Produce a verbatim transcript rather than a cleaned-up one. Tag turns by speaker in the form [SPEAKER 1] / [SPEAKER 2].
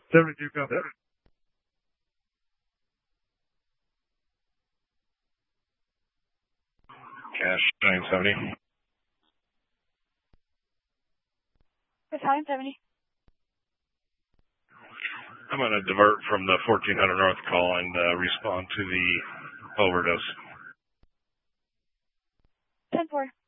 [SPEAKER 1] seventy-two copy.
[SPEAKER 2] Cash nine seventy.
[SPEAKER 3] Battalion seventy.
[SPEAKER 2] I'm going to divert from the fourteen hundred north call and uh, respond to the overdose.
[SPEAKER 3] ten four.